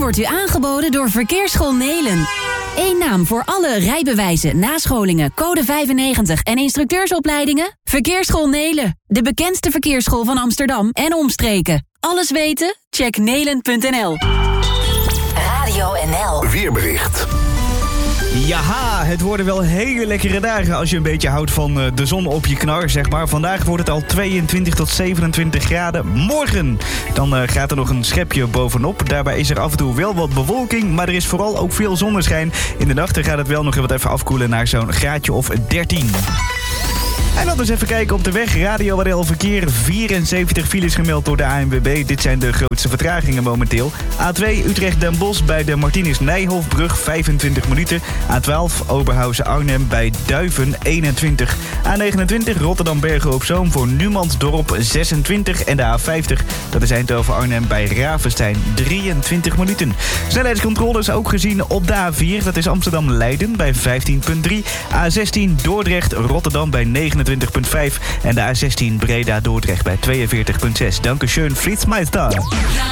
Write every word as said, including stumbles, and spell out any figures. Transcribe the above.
wordt u aangeboden door Verkeersschool Nelen. Eén naam voor alle rijbewijzen, nascholingen, code vijfennegentig en instructeursopleidingen? Verkeersschool Nelen, de bekendste verkeersschool van Amsterdam en omstreken. Alles weten? Check nelen punt n l. Radio N L. Weerbericht. Jaha, het worden wel hele lekkere dagen als je een beetje houdt van uh, de zon op je knar, zeg maar. Vandaag wordt het al tweeëntwintig tot zevenentwintig graden. Morgen, dan uh, gaat er nog een schepje bovenop. Daarbij is er af en toe wel wat bewolking, maar er is vooral ook veel zonneschijn. In de nachten gaat het wel nog wat even afkoelen naar zo'n graadje of dertien. En laten we eens even kijken op de weg. Radio N L Verkeer, vierenzeventig files gemeld door de A N W B. Dit zijn de grootste vertragingen momenteel. A twee Utrecht-Den Bosch bij de Martinus-Nijhoffbrug, vijfentwintig minuten. A twaalf Oberhausen-Arnhem bij Duiven, eenentwintig. A negenentwintig Rotterdam-Bergen-op-Zoom voor Numansdorp, zesentwintig. En de A vijftig, dat is Eindhoven-Arnhem bij Ravenstein, drieëntwintig minuten. Snelheidscontroles ook gezien op de A vier. Dat is Amsterdam-Leiden bij vijftien komma drie. A zestien Dordrecht-Rotterdam bij negenentwintig komma vijf. En de A zestien Breda-Dordrecht bij tweeënveertig komma zes. Dankeschön, Flitsmeister.